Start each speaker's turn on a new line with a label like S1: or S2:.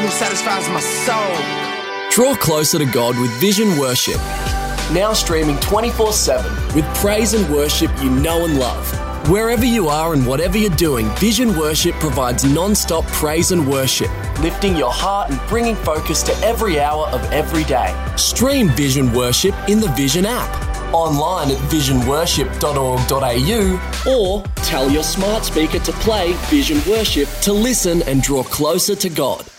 S1: who satisfies my soul.
S2: Draw closer to God with Vision Worship. Now streaming 24/7 with praise and worship you know and love. Wherever you are and whatever you're doing, Vision Worship provides non-stop praise and worship, lifting your heart and bringing focus to every hour of every day. Stream Vision Worship in the Vision app, online at visionworship.org.au, or tell your smart speaker to play Vision Worship to listen and draw closer to God.